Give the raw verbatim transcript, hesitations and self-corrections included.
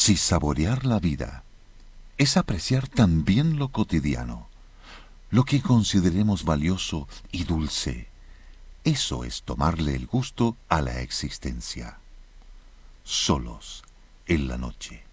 Si saborear la vida es apreciar también lo cotidiano, lo que consideremos valioso y dulce, eso es tomarle el gusto a la existencia. Solos en la noche.